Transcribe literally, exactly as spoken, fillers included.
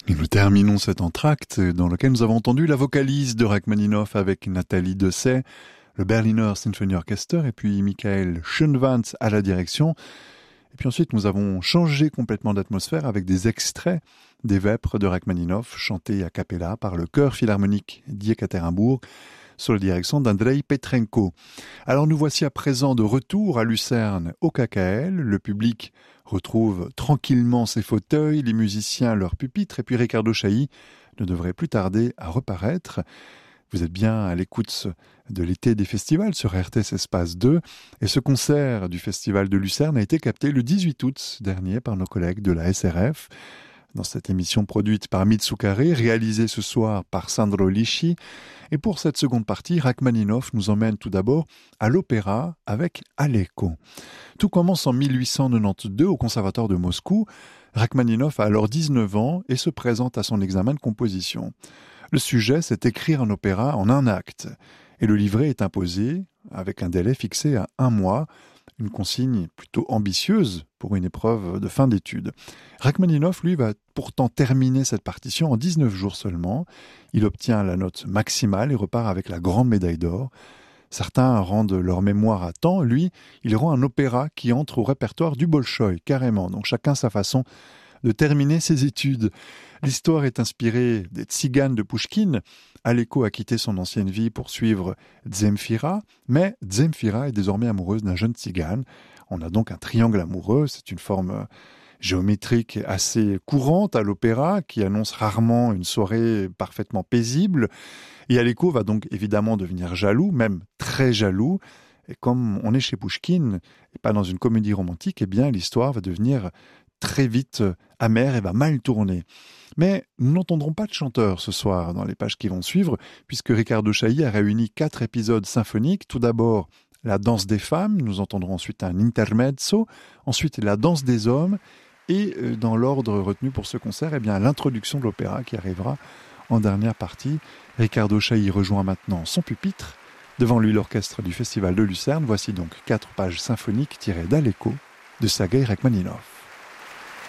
Et nous terminons cet entracte dans lequel nous avons entendu la vocalise de Rachmaninoff avec Nathalie Dessay, le Berliner Symphony Orchester et puis Michael Schönwandt à la direction. Et puis ensuite nous avons changé complètement d'atmosphère avec des extraits des vêpres de Rachmaninoff chantés a cappella par le chœur philharmonique d'Yekaterinbourg sous la direction d'Andrei Petrenko. Alors nous voici à présent de retour à Lucerne au K K L. Le public retrouve tranquillement ses fauteuils, les musiciens leurs pupitres et puis Riccardo Chailly ne devrait plus tarder à reparaître. Vous êtes bien à l'écoute de l'été des festivals sur R T S Espace deux et ce concert du Festival de Lucerne a été capté le dix-huit août dernier par nos collègues de la S R F. Dans cette émission produite par Mitsukare, réalisée ce soir par Sandro Lisci. Et pour cette seconde partie, Rachmaninoff nous emmène tout d'abord à l'opéra avec Aleko. Tout commence en mille huit cent quatre-vingt-douze au Conservatoire de Moscou. Rachmaninoff a alors dix-neuf ans et se présente à son examen de composition. Le sujet, c'est écrire un opéra en un acte. Et le livret est imposé avec un délai fixé à un mois. Une consigne plutôt ambitieuse pour une épreuve de fin d'études. Rachmaninoff, lui, va pourtant terminer cette partition en dix-neuf jours seulement. Il obtient la note maximale et repart avec la grande médaille d'or. Certains rendent leur mémoire à temps. Lui, il rend un opéra qui entre au répertoire du Bolchoï, carrément. Donc chacun sa façon de terminer ses études. L'histoire est inspirée des Tziganes de Pouchkine. Aleko a quitté son ancienne vie pour suivre Zemfira, mais Zemfira est désormais amoureuse d'un jeune Tzigane. On a donc un triangle amoureux, c'est une forme géométrique assez courante à l'opéra, qui annonce rarement une soirée parfaitement paisible. Et Aleko va donc évidemment devenir jaloux, même très jaloux. Et comme on est chez Pouchkine, et pas dans une comédie romantique, eh bien l'histoire va devenir très vite amère et va mal tourner. Mais nous n'entendrons pas de chanteur ce soir dans les pages qui vont suivre, puisque Riccardo Chailly a réuni quatre épisodes symphoniques. Tout d'abord, la danse des femmes, nous entendrons ensuite un intermezzo, ensuite la danse des hommes, et dans l'ordre retenu pour ce concert, eh bien, l'introduction de l'opéra qui arrivera en dernière partie. Riccardo Chailly rejoint maintenant son pupitre. Devant lui, l'orchestre du Festival de Lucerne. Voici donc quatre pages symphoniques tirées d'Aleko de Sergueï Rachmaninoff.